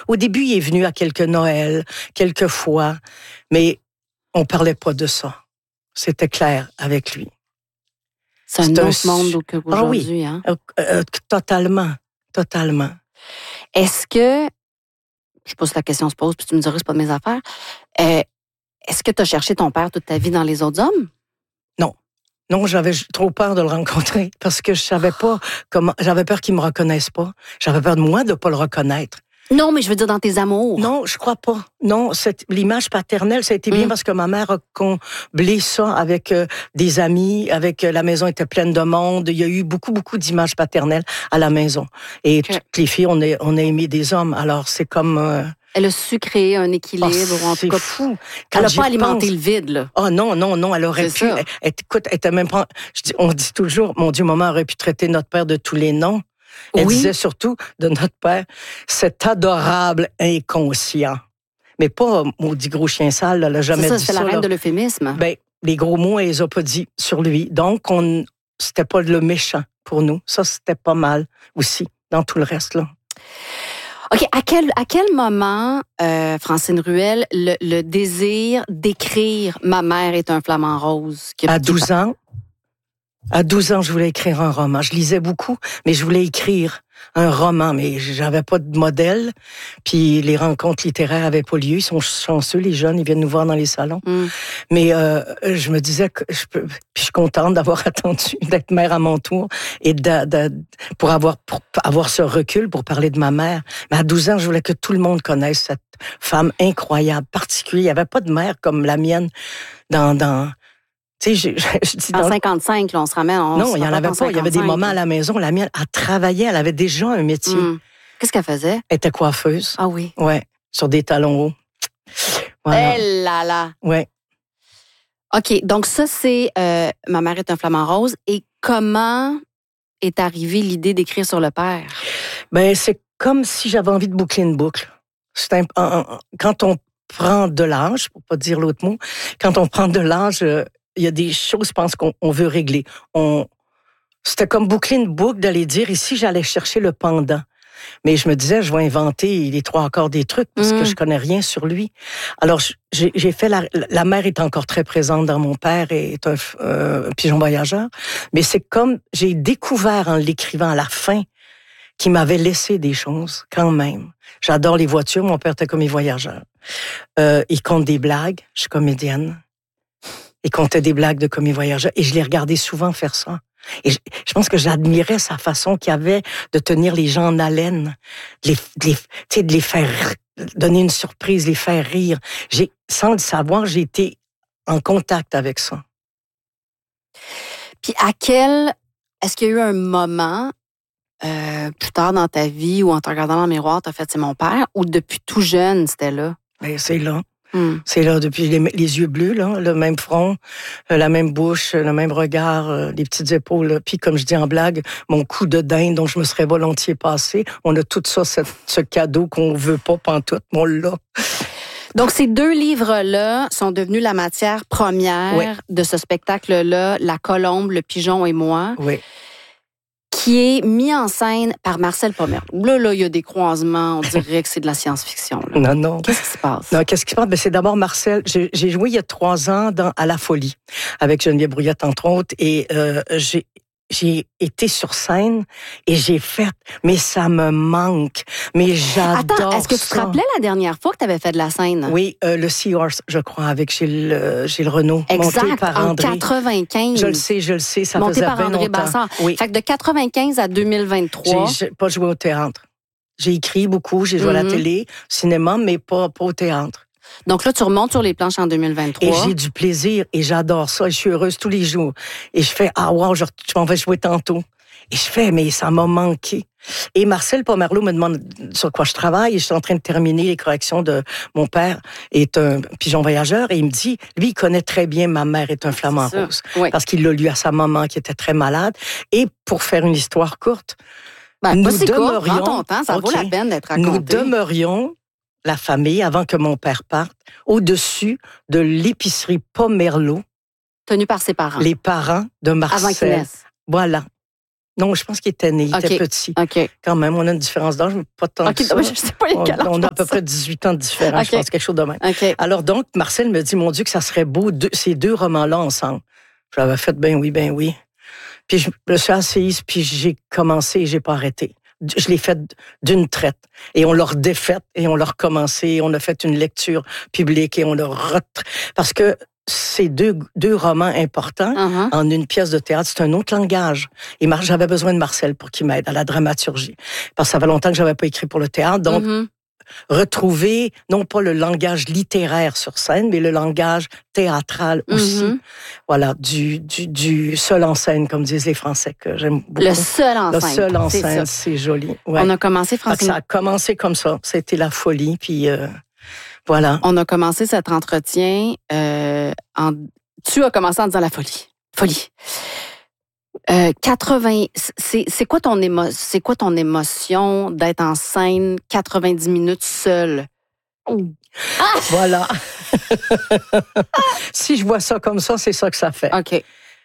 Au début, il est venu à quelques Noëls, quelques fois, mais on parlait pas de ça. C'était clair avec lui. C'est un autre monde qu'aujourd'hui. Ah oui, totalement. Est-ce que, je pose la question se pose, puis tu me diras, c'est pas de mes affaires, est-ce que tu as cherché ton père toute ta vie dans les autres hommes? Non, j'avais trop peur de le rencontrer parce que je savais pas comment. J'avais peur qu'il me reconnaisse pas. J'avais peur de moi de pas le reconnaître. Non, mais je veux dire dans tes amours. Non, je crois pas. Non, l'image paternelle, ça a été bien parce que ma mère a comblé ça avec des amis, avec la maison était pleine de monde. Il y a eu beaucoup d'images paternelles à la maison. Et toutes les filles, on a aimé des hommes. Alors c'est comme. Elle a su créer un équilibre. En tout cas, fou. Elle n'a pas alimenté le vide, là. Oh non, elle aurait pu. Écoute, elle était même pas. On dit toujours, mon Dieu, maman aurait pu traiter notre père de tous les noms. Elle disait surtout de notre père, cet adorable inconscient. Mais pas maudit gros chien sale, elle n'a jamais dit ça. C'est la reine de l'euphémisme. Ben, les gros mots, elle les a pas dit sur lui. Donc, c'était pas le méchant pour nous. Ça, c'était pas mal aussi, dans tout le reste, là. OK. À quel moment, Francine Ruel, le désir d'écrire « Ma mère est un flamant rose » À 12 ans. À 12 ans, je voulais écrire un roman. Je lisais beaucoup, mais je voulais écrire un roman, mais j'avais pas de modèle. Puis les rencontres littéraires avaient pas lieu. Ils sont chanceux, les jeunes, ils viennent nous voir dans les salons. Mais je me disais que puis je suis contente d'avoir attendu d'être mère à mon tour et pour avoir ce recul pour parler de ma mère. Mais à 12 ans, je voulais que tout le monde connaisse cette femme incroyable, particulière. Il y avait pas de mère comme la mienne dans tu sais, je dis en 55, là, on se ramène. Non, il y en avait pas. Il y avait des moments à la maison. La mienne, elle travaillait. Elle avait déjà un métier. Qu'est-ce qu'elle faisait? Elle était coiffeuse. Ah oui? Ouais, sur des talons hauts. Voilà. Eh là là! Ouais. OK, donc ça, c'est Ma mère est un flamant rose. Et comment est arrivée l'idée d'écrire sur le père? Ben, c'est comme si j'avais envie de boucler une boucle. Quand on prend de l'âge, pour pas dire l'autre mot, quand on prend de l'âge... il y a des choses, je pense, qu'on veut régler. C'était comme boucler une boucle d'aller dire, ici, j'allais chercher le pendant. Mais je me disais, je vais inventer les 3/4 des trucs parce que je connais rien sur lui. Alors, j'ai fait la mère est encore très présente dans mon père et est un pigeon voyageur. Mais c'est comme, j'ai découvert en l'écrivant à la fin qu'il m'avait laissé des choses, quand même. J'adore les voitures, mon père était commis voyageur. Il compte des blagues, je suis comédienne. Il comptait des blagues de commis voyageur. Et je l'ai regardé souvent faire ça. Et je pense que j'admirais sa façon qu'il avait de tenir les gens en haleine, de les faire donner une surprise, les faire rire. Sans le savoir, j'ai été en contact avec ça. Puis est-ce qu'il y a eu un moment, plus tard dans ta vie ou en te regardant dans le miroir, t'as fait « c'est mon père » ou depuis tout jeune, c'était là? Ben, c'est là. C'est là, depuis les yeux bleus, là, le même front, la même bouche, le même regard, les petites épaules. Puis, comme je dis en blague, mon cou de dinde dont je me serais volontiers passé. On a tout ça, ce cadeau qu'on veut pas pantoute, mais on l'a. Donc, ces 2 livres-là sont devenus la matière première de ce spectacle-là, La Colombe, le pigeon et moi. Oui. Qui est mis en scène par Marcel Pomerleau. Là, il y a des croisements, on dirait que c'est de la science-fiction. Là. Non. Qu'est-ce qui se passe? Non, qu'est-ce qui se passe? Ben, c'est d'abord Marcel. J'ai joué il y a 3 ans à La Folie, avec Geneviève Brouillette, entre autres, et j'ai été sur scène et j'ai fait, mais ça me manque, mais j'adore. Attends, est-ce que tu te rappelais la dernière fois que tu avais fait de la scène? Oui, le Seahorse, je crois, avec Gilles Renaud. Exact, monté par en André. 95. Je le sais, ça monté faisait par bien André longtemps. Bassard. Oui. Fait que de 95 à 2023. J'ai pas joué au théâtre. J'ai écrit beaucoup, j'ai joué à la télé, cinéma, mais pas au théâtre. Donc là, tu remontes sur les planches en 2023. Et j'ai du plaisir et j'adore ça. Je suis heureuse tous les jours. Et je fais, je m'en vais jouer tantôt. Et je fais, mais ça m'a manqué. Et Marcel Pomerleau me demande sur quoi je travaille. Et je suis en train de terminer les corrections de mon père est un pigeon voyageur. Et il me dit, lui, il connaît très bien Ma mère est un flamant rose. Oui. Parce qu'il l'a lu à sa maman qui était très malade. Et pour faire une histoire courte, nous demeurions... Prends ton temps, ça vaut la peine d'être raconté. Nous demeurions, la famille, avant que mon père parte, au-dessus de l'épicerie Pomerleau. Tenue par ses parents. Les parents de Marcel. Avant qu'il naisse. Voilà. Non, je pense qu'il était né, il était petit. Quand même, on a une différence d'âge, mais pas tant que ça. Je sais pas on a à peu près 18 ans de différence, je pense, quelque chose de même. Alors donc, Marcel me dit, mon Dieu, que ça serait beau, ces 2 romans-là ensemble. J'avais fait, ben oui. Puis je me suis assise, puis j'ai commencé et j'ai pas arrêté. Je l'ai fait d'une traite. Et on l'a redéfaite, et on l'a recommencé, et on a fait une lecture publique, et on l'a parce que ces deux romans importants en une pièce de théâtre, c'est un autre langage. Et j'avais besoin de Marcel pour qu'il m'aide à la dramaturgie. Parce que ça fait longtemps que j'avais pas écrit pour le théâtre, donc retrouver, non pas le langage littéraire sur scène, mais le langage théâtral aussi. Voilà, du seul en scène, comme disent les Français, que j'aime beaucoup. Le seul en scène. Le seul en scène, c'est joli. Ouais. On a commencé, Francine. Ça a commencé comme ça. C'était la folie, puis voilà. On a commencé cet entretien Tu as commencé en disant la folie. Folie. 80, c'est quoi ton émotion d'être en scène 90 minutes seule? Voilà. Si je vois ça comme ça, c'est ça que ça fait. OK.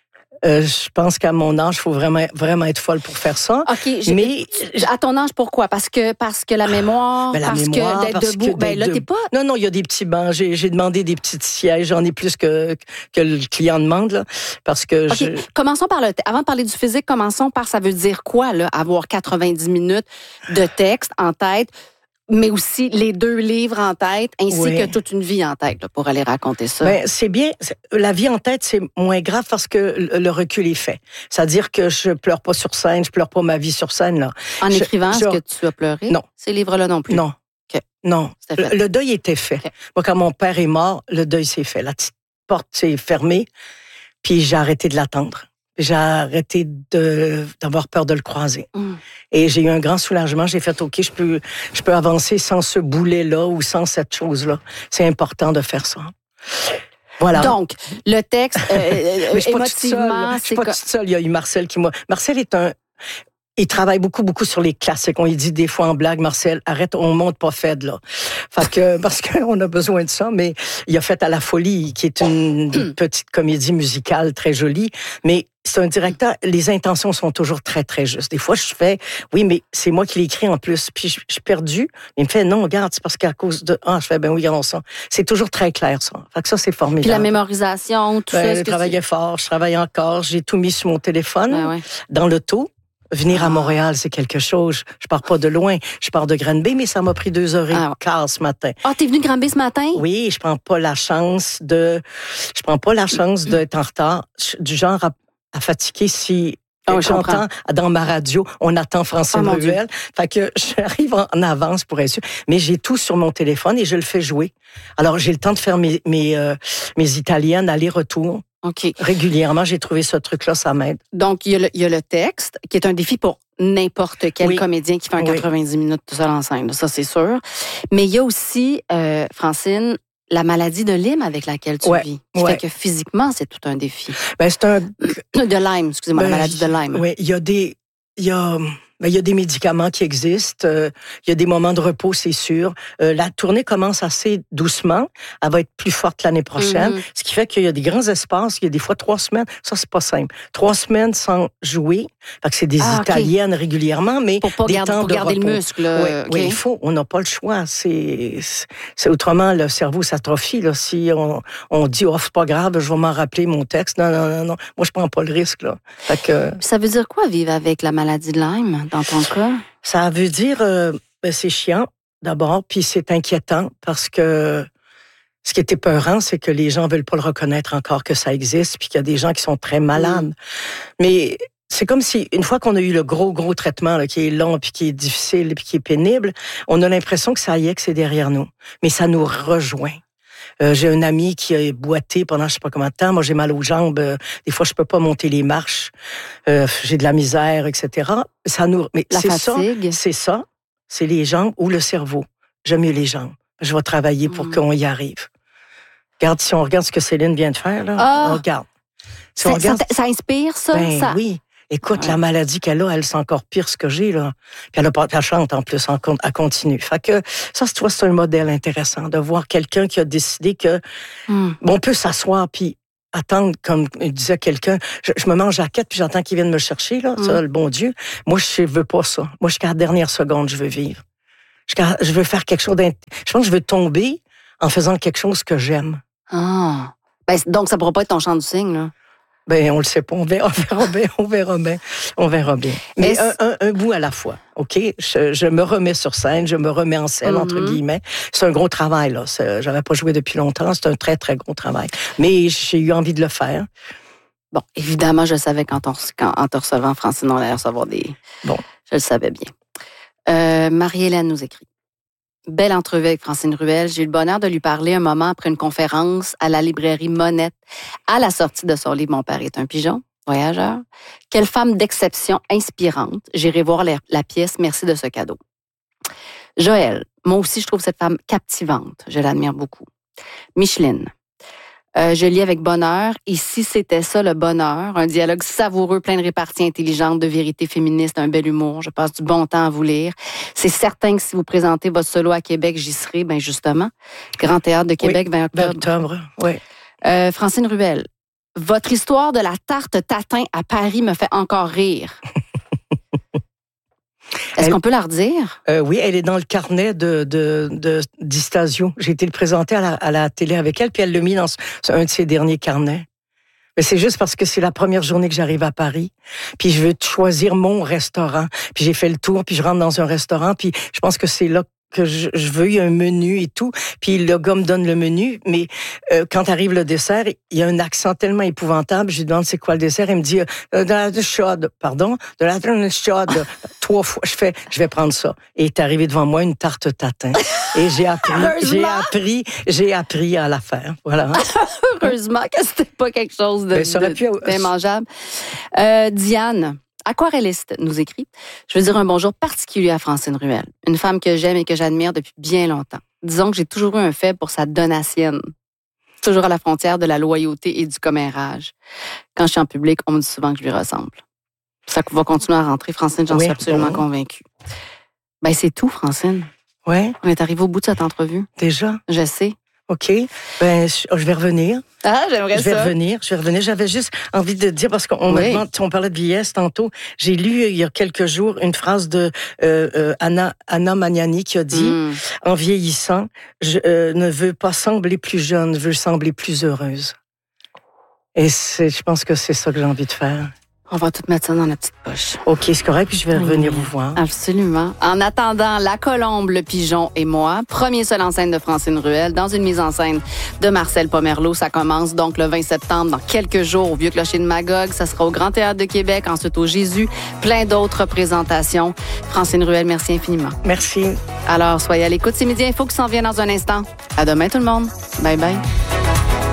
Je pense qu'à mon âge, il faut vraiment être folle pour faire ça. OK. Mais à ton âge, pourquoi? Parce que la mémoire, d'être debout. Là, t'es pas... Non, il y a des petits bancs. J'ai demandé des petits sièges. J'en ai plus que le client demande, là. Parce que Commençons par avant de parler du physique, commençons par ça veut dire quoi, là, avoir 90 minutes de texte en tête, mais aussi les 2 livres en tête, ainsi que toute une vie en tête, là, pour aller raconter ça. Ben, c'est bien. La vie en tête, c'est moins grave parce que le recul est fait. C'est-à-dire que je pleure pas sur scène, je pleure pas ma vie sur scène, là. En écrivant, est-ce que tu as pleuré? Non. Ces livres-là non plus? Non. Okay. Non. Le deuil était fait. Okay. Moi, quand mon père est mort, le deuil s'est fait. La petite porte s'est fermée, puis j'ai arrêté de l'attendre. J'ai arrêté d'avoir peur de le croiser. Et j'ai eu un grand soulagement. J'ai fait, OK, je peux avancer sans ce boulet-là ou sans cette chose-là. C'est important de faire ça. Voilà. Donc, le texte, émotivement, je suis pas toute seule. Il y a eu Marcel qui m'a... Marcel il travaille beaucoup sur les classiques. On lui dit des fois en blague, Marcel, arrête, on monte pas Fed, là. Parce qu'on a besoin de ça, mais il a fait À la folie, qui est une petite comédie musicale très jolie, mais c'est un directeur, les intentions sont toujours très, très justes. Des fois, je fais, oui, mais c'est moi qui l'ai écrit en plus, puis je suis perdue. Il me fait, non, regarde, c'est parce qu'à cause de... je fais, ben oui, regardons ça. C'est toujours très clair, ça. Fait que ça, c'est formidable. Puis la mémorisation, tout ça. Je travaillais fort, je travaille encore, j'ai tout mis sur mon téléphone, dans l'auto. Venir à Montréal, c'est quelque chose. Je pars pas de loin. Je pars de Granby, mais ça m'a pris 2h15 ce matin. T'es venu de Granby ce matin? Oui, je prends pas la chance d'être en retard. Du genre à fatiguer si j'entends dans ma radio, on attend Francine Ruel. Fait que j'arrive en avance pour être sûr. Mais j'ai tout sur mon téléphone et je le fais jouer. Alors, j'ai le temps de faire mes italiennes aller-retour. Okay. Régulièrement, j'ai trouvé ce truc-là, ça m'aide. Donc, il y a le texte, qui est un défi pour n'importe quel comédien qui fait un 90 minutes tout seul en scène, ça c'est sûr. Mais il y a aussi, Francine, la maladie de Lyme avec laquelle tu vis. Qui fait que physiquement, c'est tout un défi. Ben, c'est un... De Lyme, excusez-moi, la maladie de Lyme. Oui, il y a des médicaments qui existent. Il y a des moments de repos, c'est sûr. La tournée commence assez doucement. Elle va être plus forte l'année prochaine. Ce qui fait qu'il y a des grands espaces. Il y a des fois 3 semaines. Ça, c'est pas simple. 3 semaines sans jouer. Fait que c'est des italiennes régulièrement, mais pour garder le muscle. Oui, il faut. On n'a pas le choix. C'est autrement, le cerveau s'atrophie. Là. Si on dit, c'est pas grave, je vais m'en rappeler mon texte. Non. Moi, je prends pas le risque. Là. Fait que... Ça veut dire quoi, vivre avec la maladie de Lyme? Dans ton cas? Ça veut dire, c'est chiant, d'abord, puis c'est inquiétant parce que ce qui est épeurant, c'est que les gens veulent pas le reconnaître encore que ça existe, puis qu'il y a des gens qui sont très malades. Mais c'est comme si, une fois qu'on a eu le gros traitement là, qui est long, puis qui est difficile, puis qui est pénible, on a l'impression que ça y est, que c'est derrière nous. Mais ça nous rejoint. J'ai un ami qui a boité pendant je sais pas combien de temps. Moi, j'ai mal aux jambes. Des fois, je peux pas monter les marches. J'ai de la misère, etc. Mais la fatigue. C'est ça. C'est les jambes ou le cerveau. J'aime mieux les jambes. Je vais travailler pour qu'on y arrive. Regarde, si on regarde ce que Céline vient de faire, là, on regarde. Si ça inspire, ça? Ben, oui. Écoute, la maladie qu'elle a, elle, c'est encore pire ce que j'ai, là. Puis elle chante, en plus, elle continue. Fait que, ça, c'est un modèle intéressant, de voir quelqu'un qui a décidé que, on peut s'asseoir, puis attendre, comme disait quelqu'un, je me mets en jaquette puis j'attends qu'ils viennent me chercher, là, ça, le bon Dieu. Moi, je veux pas ça. Moi, jusqu'à la dernière seconde, je veux vivre. Je veux faire quelque chose je pense que je veux tomber en faisant quelque chose que j'aime. Ah. Ben, donc, ça pourra pas être ton chant du cygne, là. Ben, on le sait pas. On verra bien. Mais un bout à la fois, OK? Je me remets sur scène, je me remets en selle, entre guillemets. C'est un gros travail, là. J'avais pas joué depuis longtemps. C'est un très, très gros travail. Mais j'ai eu envie de le faire. Bon, évidemment, je savais qu'en te recevant, Francine, on allait recevoir des... Bon. Je le savais bien. Marie-Hélène nous écrit. Belle entrevue avec Francine Ruel. J'ai eu le bonheur de lui parler un moment après une conférence à la librairie Monette à la sortie de son livre « Mon père est un pigeon ». Voyageur. Quelle femme d'exception inspirante. J'irai voir la pièce. Merci de ce cadeau. Joël. Moi aussi, je trouve cette femme captivante. Je l'admire beaucoup. Micheline. Je lis avec bonheur. Et si c'était ça, le bonheur, un dialogue savoureux, plein de réparties intelligentes, de vérité féministe, un bel humour. Je passe du bon temps à vous lire. C'est certain que si vous présentez votre solo à Québec, j'y serai, ben justement. Grand Théâtre de Québec, 20 octobre. Oui. Francine Ruel, votre histoire de la tarte tatin à Paris me fait encore rire. Est-ce qu'on peut la redire? Oui, elle est dans le carnet d'Istasio. J'ai été le présenter à la télé avec elle, puis elle l'a mis dans un de ses derniers carnets. Mais c'est juste parce que c'est la première journée que j'arrive à Paris, puis je veux choisir mon restaurant. Puis j'ai fait le tour, puis je rentre dans un restaurant, puis je pense que c'est là que je veux, il y a un menu et tout, puis le gars me donne le menu, mais quand arrive le dessert, il y a un accent tellement épouvantable, je lui demande c'est quoi le dessert, il me dit de la chaude, pardon, de la chaude, 3 fois, je vais prendre ça. Et est arrivé devant moi une tarte tatin. Et j'ai appris à la faire, voilà. Heureusement que c'était pas quelque chose d'immangeable. Diane. Aquarelliste nous écrit. Je veux dire un bonjour particulier à Francine Ruel, une femme que j'aime et que j'admire depuis bien longtemps. Disons que j'ai toujours eu un faible pour sa donationne. Toujours à la frontière de la loyauté et du commérage. Quand je suis en public, on me dit souvent que je lui ressemble. Ça va continuer à rentrer, Francine, j'en suis absolument convaincue. Ben, c'est tout, Francine. Oui. On est arrivé au bout de cette entrevue. Déjà? Je sais. OK. Ben, je vais revenir. Ah, j'aimerais ça. Je vais revenir. J'avais juste envie de dire, parce qu'on me demande, on parlait de vieillesse tantôt, j'ai lu il y a quelques jours une phrase de Anna Magnani qui a dit, en vieillissant, je ne veux pas sembler plus jeune, je veux sembler plus heureuse. Et je pense que c'est ça que j'ai envie de faire. On va tout mettre ça dans la petite poche. OK, c'est correct, puis je vais revenir vous voir. Absolument. En attendant, La Colombe, le pigeon et moi, premier seul en scène de Francine Ruel, dans une mise en scène de Marcel Pomerleau. Ça commence donc le 20 septembre, dans quelques jours, au Vieux Clocher de Magog. Ça sera au Grand Théâtre de Québec, ensuite au Jésus. Plein d'autres représentations. Francine Ruel, merci infiniment. Merci. Alors, soyez à l'écoute. C'est Midi Info qui s'en vient dans un instant. À demain, tout le monde. Bye bye.